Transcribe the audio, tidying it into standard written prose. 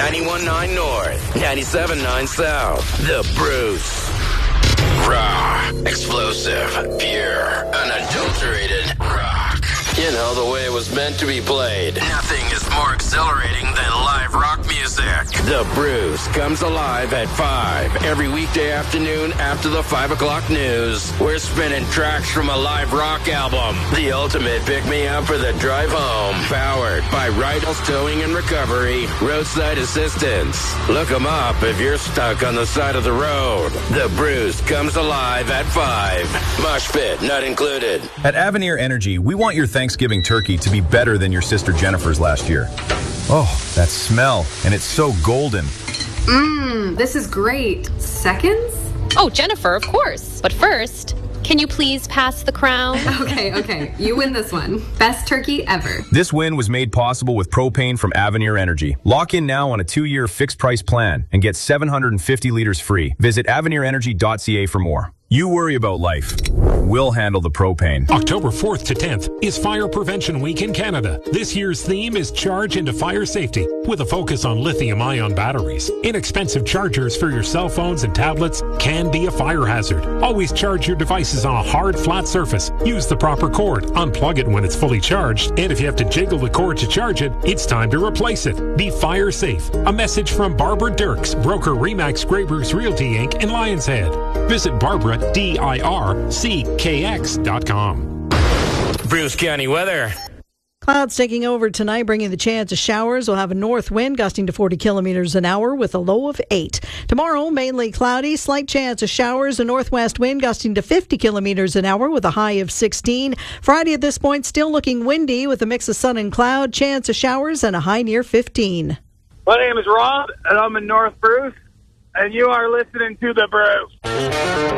91.9 North, 97.9 South. The Bruce. Raw, explosive, pure, unadulterated rock. You know, the way it was meant to be played. Nothing is more exhilarating than live rock music. The Bruce comes alive at 5 every weekday afternoon after the 5 o'clock news. We're spinning tracks from a live rock album. The ultimate pick-me-up for the drive home. Powered by Rydell's Towing and Recovery, Roadside Assistance. Look them up if you're stuck on the side of the road. The Bruce comes alive at 5. Mosh pit not included. At Avenir Energy, we want your Thanksgiving turkey to be better than your sister Jennifer's last year. Oh, that smell. And it's so golden. This is great. Seconds? Oh, Jennifer, of course. But first, can you please pass the crown? Okay. You win this one. Best turkey ever. This win was made possible with propane from Avenir Energy. Lock in now on a 2-year fixed price plan and get 750 liters free. Visit avenirenergy.ca for more. You worry about life. We'll handle the propane. October 4th to 10th is Fire Prevention Week in Canada. This year's theme is Charge into Fire Safety, with a focus on lithium-ion batteries. Inexpensive chargers for your cell phones and tablets can be a fire hazard. Always charge your devices on a hard, flat surface. Use the proper cord. Unplug it when it's fully charged. And if you have to jiggle the cord to charge it, it's time to replace it. Be fire safe. A message from Barbara Dirks, broker Remax Graybruce Realty Inc. in Lions Head. Visit Barbara DIRCKX.com. Bruce County weather. Clouds taking over tonight, bringing the chance of showers. We'll have a north wind gusting to 40 kilometers an hour with a low of 8. Tomorrow, mainly cloudy, slight chance of showers, a northwest wind gusting to 50 kilometers an hour with a high of 16. Friday at this point, still looking windy with a mix of sun and cloud, chance of showers and a high near 15. My name is Rob, and I'm in North Bruce, and you are listening to The Bruce.